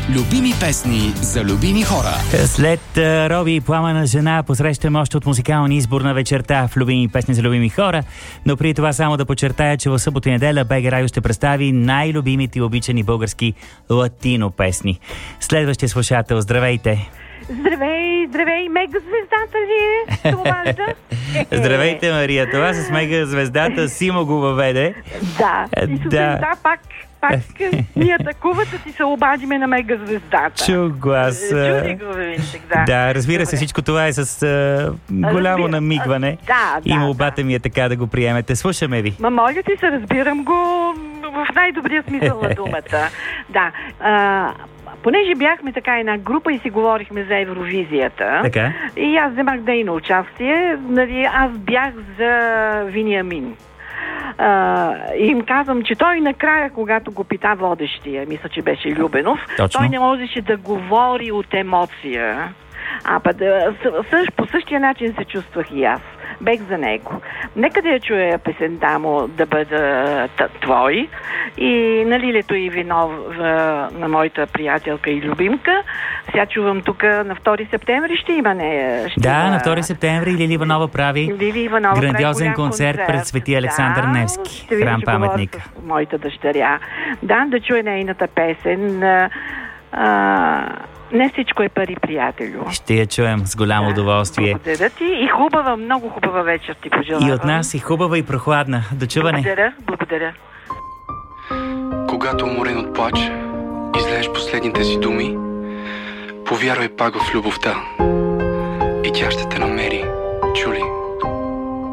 Любими песни за любими хора. След Роби и Пламена жена посрещаме още от музикалния избор на вечерта в Любими песни за любими хора. Но преди това само да подчертая, че в събота и неделя БГ Радио ще представи най-любимите и обичани български латино песни. Следващия слушател, здравейте! Здравей, мега звездата ли е? Здравейте, Мария, това с мега звездата Симо го въведе. Да, и с звезда пак ние атакуват, да ти се обадиме на мега звездата. Чу глас. Чуди го, Винчек, да. Да, разбира се, всичко това е с голямо намигване. И молбата ми е така да го приемете. Слушаме ви. Моля ти се, разбирам го в най-добрия смисъл на думата. Да, понеже бяхме така една група и си говорихме за Евровизията. Така. И аз вземах дейно участие. Нали, аз бях за Вениамин. И им казвам, че той накрая, когато го пита водещия, мисля, че беше Любенов, точно, той не можеше да говори от емоция. По същия начин се чувствах и аз. Бех за него. Нека да я чуя песента му да бъда твой и на лилето и вино на моята приятелка и любимка. Сега чувам тук на 2 септември ще има нея. На 2 септември Лили Иванова прави грандиозен концерт пред Свети Александър Невски, храм паметник. Моята дъщеря. Да чуя нейната песен. Не всичко е пари, приятелю. Ще я чуем с голямо удоволствие. Благодаря ти и хубава, много хубава вечер ти пожелавам. И от нас и хубава и прохладна. До чуване. Благодаря. Когато уморен от плач, излееш последните си думи, повярвай пак в любовта и тя ще те намери, чули?